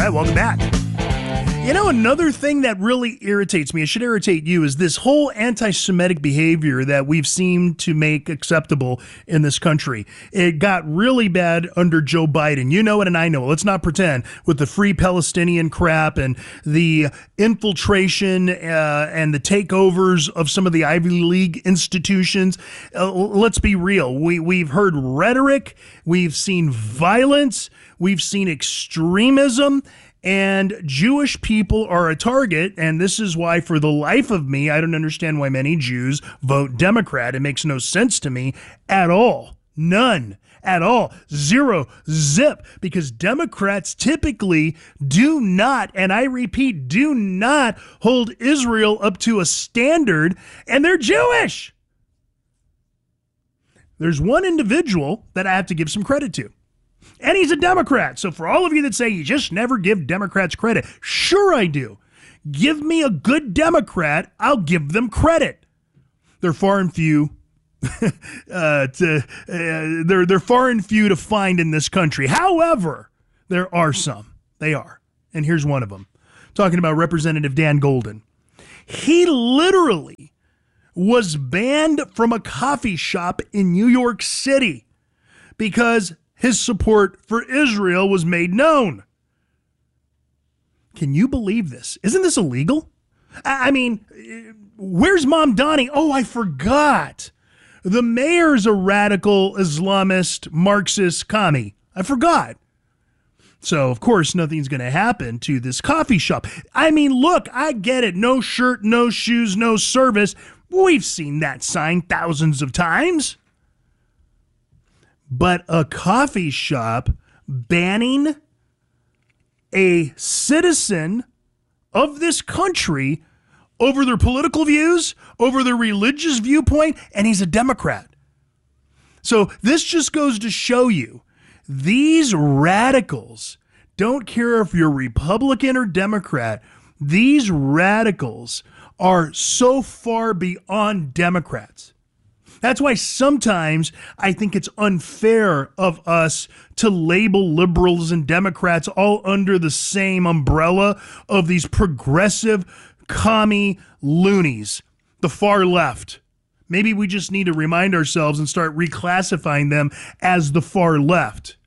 right, welcome back. You know, another thing that really irritates me, it should irritate you, is this whole anti-Semitic behavior that we've seemed to make acceptable in this country. It got really bad under Joe Biden. You know it and I know it. Let's not pretend, with the Free Palestinian crap and the infiltration and the takeovers of some of the Ivy League institutions. Let's be real. We've heard rhetoric. We've seen violence. We've seen extremism. And Jewish people are a target, and this is why, for the life of me, I don't understand why many Jews vote Democrat. It makes no sense to me at all. None. At all. Zero. Zip. Because Democrats typically do not, and I repeat, do not hold Israel up to a standard, and they're Jewish. There's one individual that I have to give some credit to. And he's a Democrat. So for all of you that say you just never give Democrats credit, sure I do. Give me a good Democrat, I'll give them credit. They're far and few. They're far and few to find in this country. However, there are some. They are. And here's one of them. Talking about Representative Dan Golden. He literally was banned from a coffee shop in New York City because his support for Israel was made known. Can you believe this? Isn't this illegal? I mean, where's Mom Donnie? Oh, I forgot. The mayor's a radical Islamist, Marxist commie. I forgot. So, of course, nothing's going to happen to this coffee shop. I mean, look, I get it. No shirt, no shoes, no service. We've seen that sign thousands of times. But a coffee shop banning a citizen of this country over their political views, over their religious viewpoint, and he's a Democrat. So this just goes to show you, these radicals don't care if you're Republican or Democrat. These radicals are so far beyond Democrats. That's why sometimes I think it's unfair of us to label liberals and Democrats all under the same umbrella of these progressive commie loonies, the far left. Maybe we just need to remind ourselves and start reclassifying them as the far left.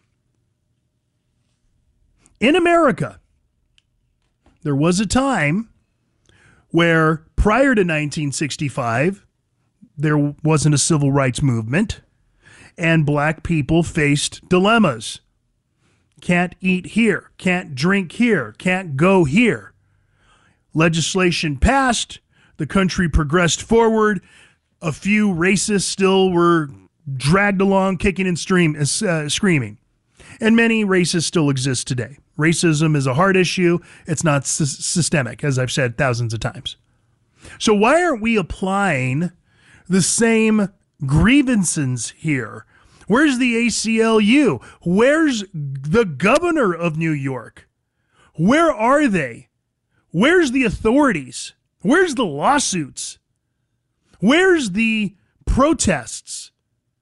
In America, there was a time where prior to 1965, there wasn't a civil rights movement, and black people faced dilemmas. Can't eat here, can't drink here, can't go here. Legislation passed, the country progressed forward. A few racists still were dragged along, kicking and screaming. And many racists still exist today. Racism is a hard issue. It's not systemic, as I've said thousands of times. So why aren't we applying the same grievances here? Where's the ACLU? Where's the governor of New York? Where are they? Where's the authorities? Where's the lawsuits? Where's the protests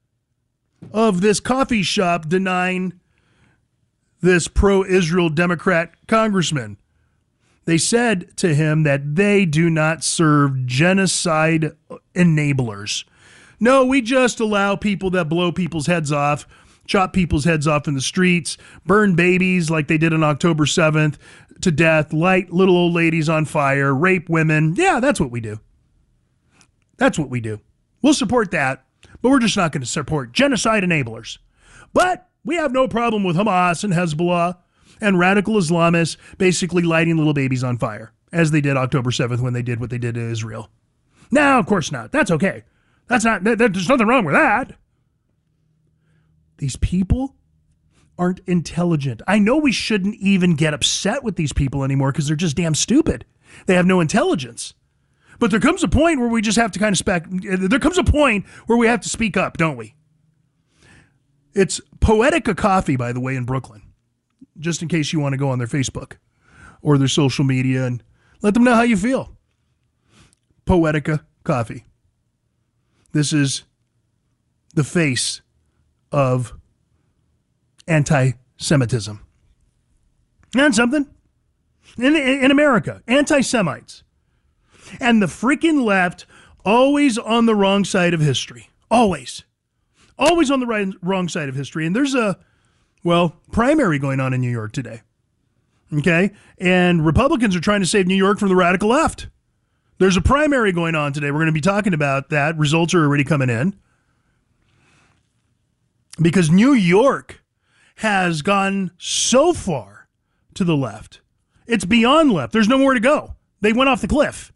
of this coffee shop denying this pro-Israel Democrat congressman? They said to him that they do not serve genocide enablers. No, we just allow people that blow people's heads off, chop people's heads off in the streets, burn babies like they did on October 7th to death, light little old ladies on fire, rape women. Yeah, that's what we do. That's what we do. We'll support that, but we're just not going to support genocide enablers. But we have no problem with Hamas and Hezbollah and radical Islamists basically lighting little babies on fire, as they did October 7th when they did what they did to Israel. No, of course not. That's okay. There's nothing wrong with that. These people aren't intelligent. I know we shouldn't even get upset with these people anymore because they're just damn stupid. They have no intelligence. But there comes a point where we just have to there comes a point where we have to speak up, don't we? It's Poetica Coffee, by the way, in Brooklyn. Just in case you want to go on their Facebook or their social media and let them know how you feel. Poetica Coffee. This is the face of anti-Semitism. And something? In America, anti-Semites. And the freaking left, always on the wrong side of history. Always. Always on the wrong side of history. And there's a, primary going on in New York today. Okay? And Republicans are trying to save New York from the radical left. There's a primary going on today. We're going to be talking about that. Results are already coming in. Because New York has gone so far to the left. It's beyond left. There's nowhere to go. They went off the cliff.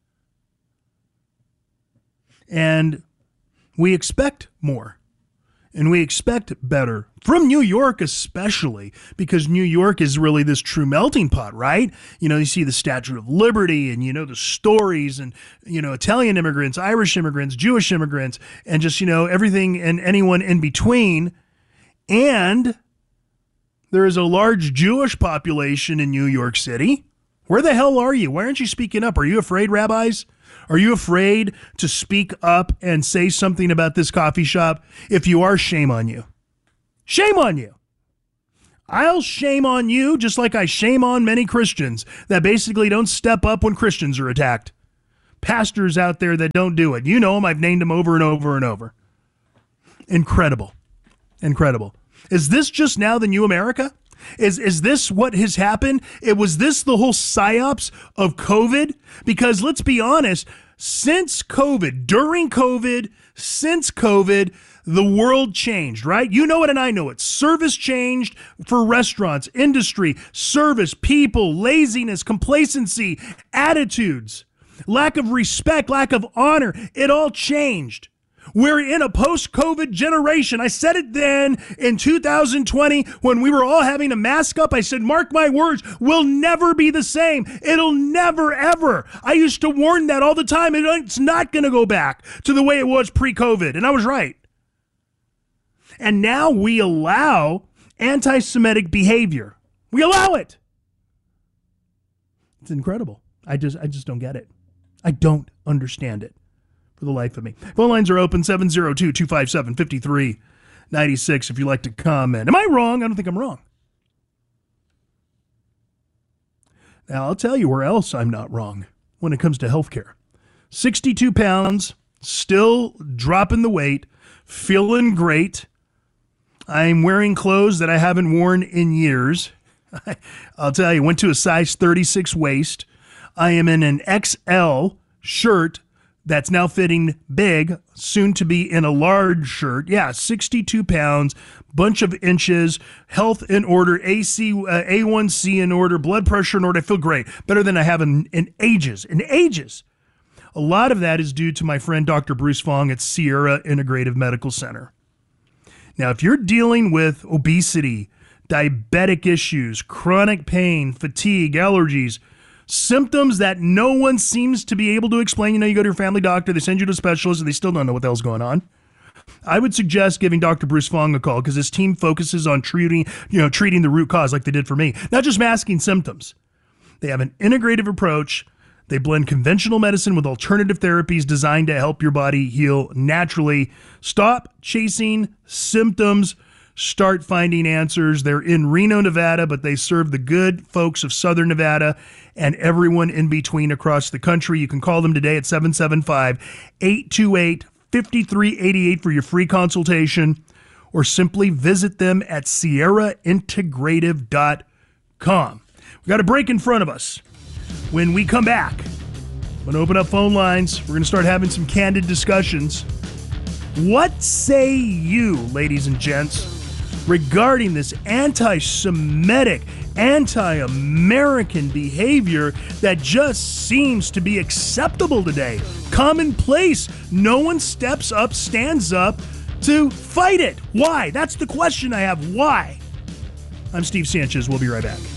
And we expect more. And we expect better from New York, especially because New York is really this true melting pot, right? You know, you see the Statue of Liberty and, the stories and, Italian immigrants, Irish immigrants, Jewish immigrants, and just, everything and anyone in between. And there is a large Jewish population in New York City. Where the hell are you? Why aren't you speaking up? Are you afraid, rabbis? Are you afraid to speak up and say something about this coffee shop? If you are, shame on you. Shame on you. I'll shame on you just like I shame on many Christians that basically don't step up when Christians are attacked. Pastors out there that don't do it. You know them. I've named them over and over and over. Incredible. Incredible. Is this just now the new America? Is this what has happened? Was this the whole psyops of COVID? Because let's be honest, since COVID, during COVID, since COVID, the world changed, right? You know it and I know it. Service changed for restaurants, industry, service, people, laziness, complacency, attitudes, lack of respect, lack of honor. It all changed. We're in a post-COVID generation. I said it then in 2020 when we were all having to mask up. I said, mark my words, we'll never be the same. It'll never, ever. I used to warn that all the time. It's not going to go back to the way it was pre-COVID. And I was right. And now we allow anti-Semitic behavior. We allow it. It's incredible. I just don't get it. I don't understand it. For the life of me. Phone lines are open, 702-257-5396 if you'd like to comment. Am I wrong? I don't think I'm wrong. Now, I'll tell you where else I'm not wrong when it comes to healthcare. 62 pounds, still dropping the weight, feeling great. I'm wearing clothes that I haven't worn in years. I'll tell you, went to a size 36 waist. I am in an XL shirt that's now fitting big, soon to be in a large shirt. Yeah, 62 pounds, bunch of inches, health in order, A1C in order, blood pressure in order. I feel great. Better than I have in ages. In ages. A lot of that is due to my friend Dr. Bruce Fong at Sierra Integrative Medical Center. Now, if you're dealing with obesity, diabetic issues, chronic pain, fatigue, allergies, symptoms that no one seems to be able to explain. You go to your family doctor, they send you to a specialist, and they still don't know what the hell's going on. I would suggest giving Dr. Bruce Fong a call because his team focuses on treating the root cause like they did for me, not just masking symptoms. They have an integrative approach. They blend conventional medicine with alternative therapies designed to help your body heal naturally. Stop chasing symptoms. Start finding answers. They're in Reno, Nevada, but they serve the good folks of Southern Nevada and everyone in between across the country. You can call them today at 775-828-5388 for your free consultation, or simply visit them at sierraintegrative.com. We've got a break in front of us. When we come back, I'm going to open up phone lines. We're going to start having some candid discussions. What say you, ladies and gents, regarding this anti-Semitic, anti-American behavior that just seems to be acceptable today? Commonplace. No one steps up, stands up to fight it. Why? That's the question I have. Why? I'm Steve Sanchez. We'll be right back.